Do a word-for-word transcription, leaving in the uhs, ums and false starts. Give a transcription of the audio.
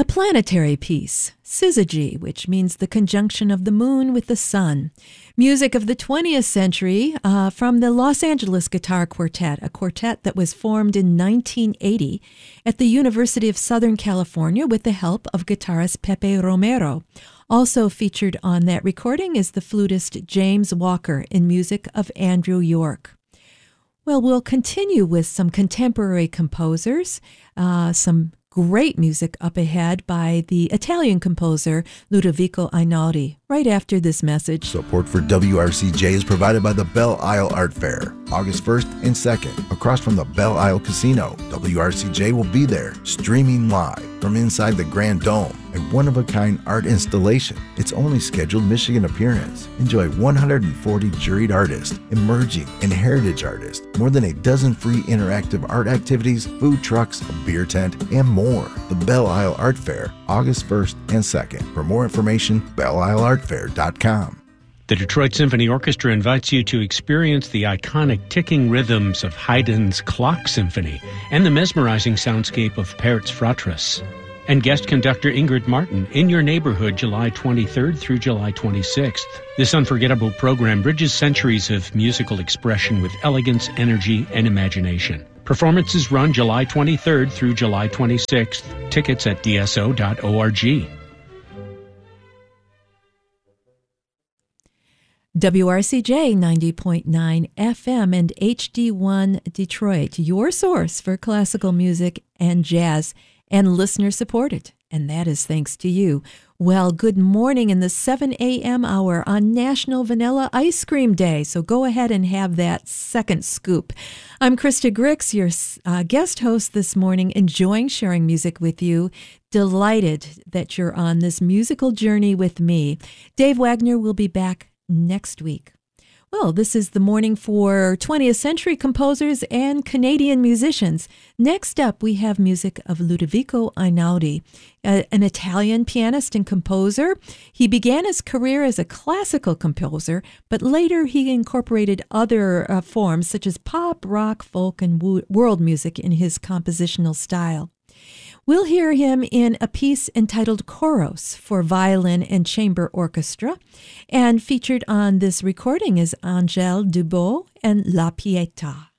A planetary piece, syzygy, which means the conjunction of the moon with the sun. Music of the twentieth century uh, from the Los Angeles Guitar Quartet, a quartet that was formed in nineteen eighty at the University of Southern California with the help of guitarist Pepe Romero. Also featured on that recording is the flutist James Walker in music of Andrew York. Well, we'll continue with some contemporary composers, uh, some great music up ahead by the Italian composer Ludovico Einaudi, right after this message. Support for W R C J is provided by the Belle Isle Art Fair, August first and second, across from the Belle Isle Casino. W R C J will be there, streaming live from inside the Grand Dome, a one-of-a-kind art installation. Its only scheduled Michigan appearance. Enjoy one hundred forty juried artists, emerging and heritage artists, more than a dozen free interactive art activities, food trucks, a beer tent, and more. The Belle Isle Art Fair, August first and second. For more information, belle isle art fair dot com. The Detroit Symphony Orchestra invites you to experience the iconic ticking rhythms of Haydn's Clock Symphony and the mesmerizing soundscape of Pert's Fratras. And guest conductor Ingrid Martin in your neighborhood July twenty-third through July twenty-sixth. This unforgettable program bridges centuries of musical expression with elegance, energy, and imagination. Performances run July twenty-third through July twenty-sixth. Tickets at d s o dot org. W R C J ninety point nine F M and H D one Detroit, your source for classical music and jazz, and listener-supported, and that is thanks to you. Well, good morning in the seven a.m. hour on National Vanilla Ice Cream Day, so go ahead and have that second scoop. I'm Krista Grix, your uh, guest host this morning, enjoying sharing music with you. Delighted that you're on this musical journey with me. Dave Wagner will be back next week. Well, this is the morning for twentieth century composers and Canadian musicians. Next up, we have music of Ludovico Einaudi, a, an Italian pianist and composer. He began his career as a classical composer, but later he incorporated other uh, forms such as pop, rock, folk, and wo- world music in his compositional style. We'll hear him in a piece entitled Choros for violin and chamber orchestra, and featured on this recording is Angèle Dubos and La Pietà.